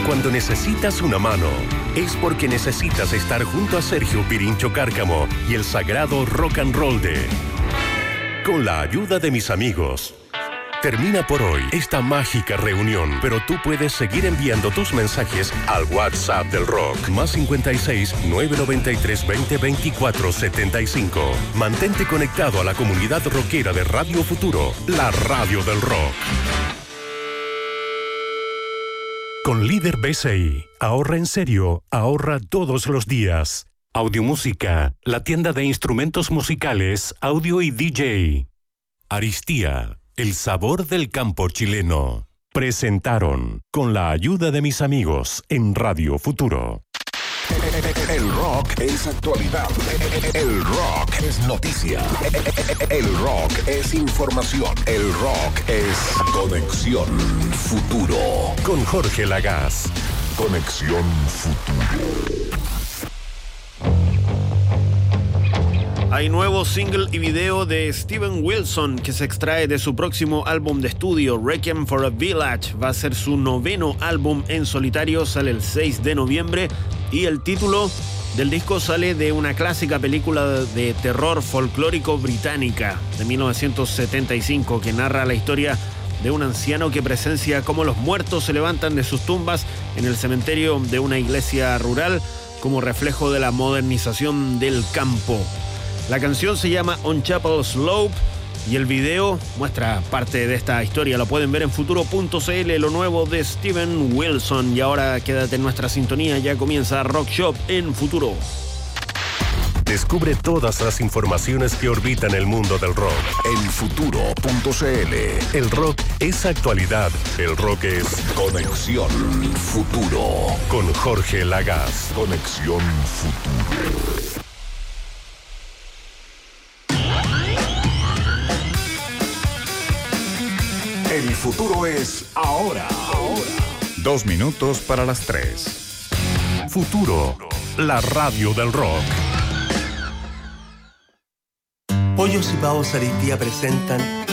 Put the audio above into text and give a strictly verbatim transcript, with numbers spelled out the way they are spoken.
Cuando necesitas una mano, es porque necesitas estar junto a Sergio Pirincho Cárcamo y el sagrado rock and roll de Con la ayuda de mis amigos. Termina por hoy esta mágica reunión, pero tú puedes seguir enviando tus mensajes al WhatsApp del rock, más cincuenta y seis, nueve noventa y tres, veinte, veinticuatro, setenta y cinco. Mantente conectado a la comunidad rockera de Radio Futuro, la radio del rock. Con Líder B C I, ahorra en serio, ahorra todos los días. Audiomúsica, la tienda de instrumentos musicales, audio y D J. Aristía, el sabor del campo chileno. Presentaron Con la ayuda de mis amigos en Radio Futuro. El rock es actualidad. El rock es noticia. El rock es información. El rock es Conexión Futuro. Con Jorge Lagaz. Conexión Futuro. Hay nuevo single y video de Steven Wilson que se extrae de su próximo álbum de estudio, Requiem for a Village. Va a ser su noveno álbum en solitario, sale el seis de noviembre y el título del disco sale de una clásica película de terror folclórico británica de mil novecientos setenta y cinco que narra la historia de un anciano que presencia cómo los muertos se levantan de sus tumbas en el cementerio de una iglesia rural como reflejo de la modernización del campo. La canción se llama On Chapel Slope y el video muestra parte de esta historia. Lo pueden ver en futuro punto c l, lo nuevo de Steven Wilson. Y ahora quédate en nuestra sintonía, ya comienza Rock Shop en Futuro. Descubre todas las informaciones que orbitan el mundo del rock en futuro punto c l. El rock es actualidad, el rock es Conexión Futuro. Con Jorge Lagaz. Conexión Futuro. El futuro es ahora. Ahora. Dos minutos para las tres. Futuro, la radio del rock. Pollos y Pavos Aristía presentan